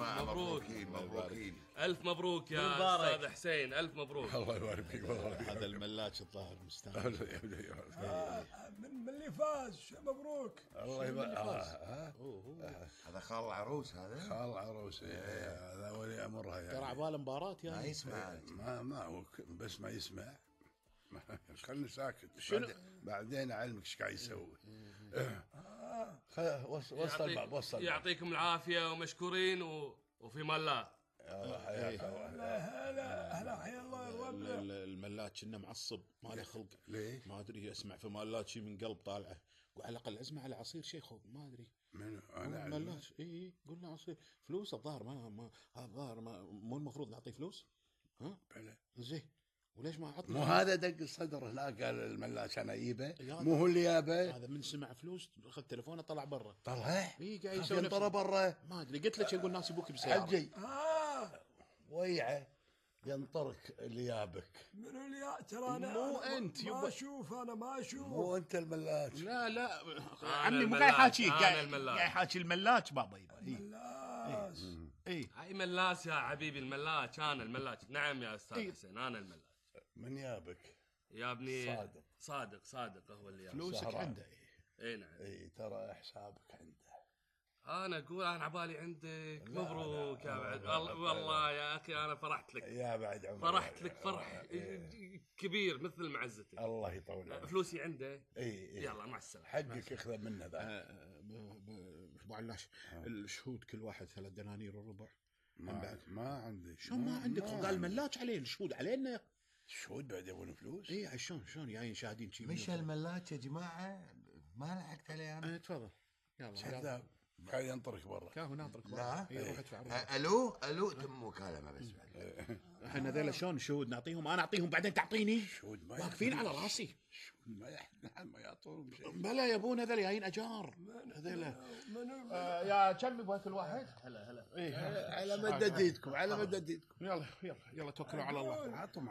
جماعة مبروك. مبروكين. ألف مبروك يا بالبارك. أستاذ حسين، ألف مبروك. الله يبارك فيك. هذا الملاك الظاهر مستانس. من اللي فاز مبروك. الله يبارك. هذا خال العروس، هذا خال العروس. هذا ولي امرها ترى يعني. عبال مباراة ما يعني. يسمع. ما هو بس ما يسمع. خلني ساكت. شنو؟ بعدين اعلمك ايش قاعد يسوي. وصل. يعطيكم العافية ومشكورين وفي ملا. حياك الله. هلا حيا الله الرب. الملاك كنا معصب ما له خلق. ليه؟ ما ادري اسمع في ملاك شي من قلب طالعه. على الاقل اسمع على عصير شيخ ما ادري. منو انا ملاك اي قلنا عصير فلوس الظاهر ما الظاهر مو المفروض نعطيه فلوس. ها بلى. زين وليش ما عطنا؟ مو هذا دق الصدر هناك قال الملاك انا اجيبه. مو هو اللي جابه. هذا من سمع فلوس اخذ تليفونه طلع برا. طلع. اي قاعد يسوي ينطر برا. ما ادري قلت لك يقول ناس يبوك بسياره. حجي ويعه ينطرك اللي جابك. منو اللي ترى انا مو أنت، ما يبا. اشوف، انا ما اشوف. مو انت الملاك. لا أنا عمي مو الملاك، قاعد يحاكيك أنا قاعد الملاك. يحاكي الملاك بابا يبا. لاس. اي هاي ملاس يا حبيبي، الملاك أنا الملاك. نعم يا أستاذ حسين، أنا الملاك. من جابك؟ يا ابني صادق. صادق هو اللي جاب. فلوسك سهران. عنده. اي نعم. اي ترى حسابك عنده. انا اقول انا عبالي عندك. مبروك يا بعد. والله يا اخي انا فرحت لك. يا بعد عمرك. فرحت لك فرح كبير مثل معزتي. الله يطول عمرك. فلوسي عنده. اي يلا مع السلامه. حقك اخذ منه ذا. ابو علاش الشهود كل واحد 3 دنانير وربع. ما عندي. شلون ما عندك؟ قال ملاك عليه الشهود علينا. الشهود بعد يبون فلوس. اي شلون جايين شاهدين شي. مش الملاك يا جماعة، ما لحقت عليه أنا. تفضل يلا. كذاب قاعد ينطرك برا. كاهو ناطرك لا. روح ادفع. الو تم مكالمة بس بعد. احنا ذيلا شلون شهود نعطيهم؟ انا اعطيهم بعدين تعطيني؟ شهود ما واقفين على راسي. ما يعطون شيء. بلا يا ابونا هذول جايين اجار هذول. يا كم يبغى كل واحد؟ هلا على مدد ايدكم. يلا توكلوا على الله.